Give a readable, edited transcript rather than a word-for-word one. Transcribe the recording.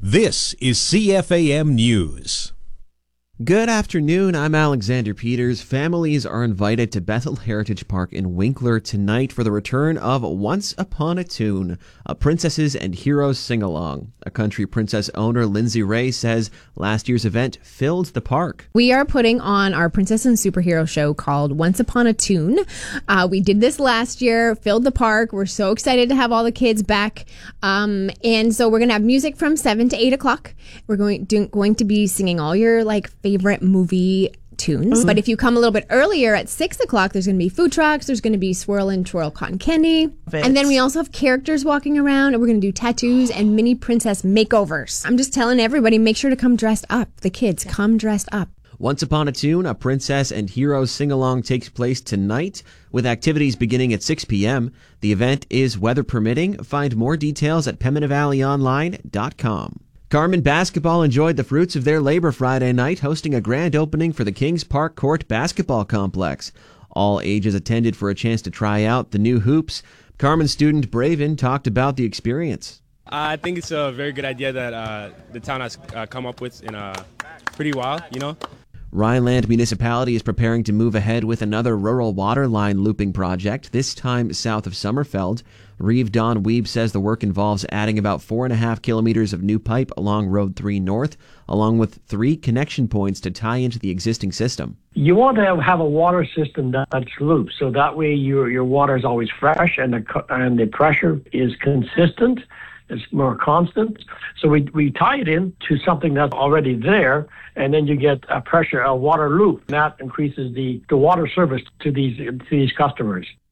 This is CFAM News. Good afternoon, I'm Alexander Peters. Families are invited to Bethel Heritage Park in Winkler tonight for the return of Once Upon a Tune, a Princesses and Heroes sing-along. A country princess owner, Lindsay Ray, says last year's event filled the park. We are putting on our princess and superhero show called Once Upon a Tune. We did this last year, filled the park. We're so excited to have all the kids back. And so we're going to have music from 7 to 8 o'clock. We're going to be singing all your favorite movie tunes. But if you come a little bit earlier at 6 o'clock, there's going to be food trucks, there's going to be swirl and twirl cotton candy. And then we also have characters walking around, and we're going to do tattoos and mini princess makeovers. I'm just telling everybody, make sure to come dressed up. The kids, come dressed up. Once Upon a Tune, a Princess and Heroes sing-along takes place tonight with activities beginning at 6 p.m. The event is weather permitting. Find more details at PembinaValleyOnline.com. Carmen Basketball enjoyed the fruits of their labor Friday night, hosting a grand opening for the Kings Park Court Basketball Complex. All ages attended for a chance to try out the new hoops. Carmen student Braven talked about the experience. I think it's a very good idea that the town has come up with in a pretty while, Rhineland Municipality is preparing to move ahead with another rural water line looping project, this time south of Sommerfeld. Reeve Don Weeb says the work involves adding about 4.5 kilometers of new pipe along Road 3 North, along with 3 connection points to tie into the existing system. You want to have a water system that's loose, so that way your water is always fresh and the pressure is consistent. It's more constant. So we tie it in to something that's already there, and then you get a water loop. That increases the water service to these customers.